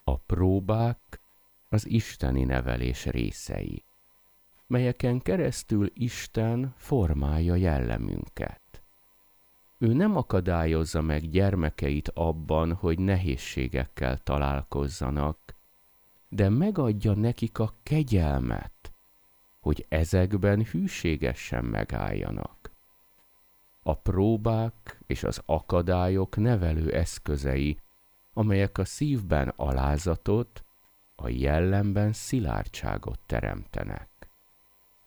A próbák az isteni nevelés részei, melyeken keresztül Isten formálja jellemünket. Ő nem akadályozza meg gyermekeit abban, hogy nehézségekkel találkozzanak, de megadja nekik a kegyelmet, hogy ezekben hűségesen megálljanak. A próbák és az akadályok nevelő eszközei, amelyek a szívben alázatot, a jellemben szilárdságot teremtenek.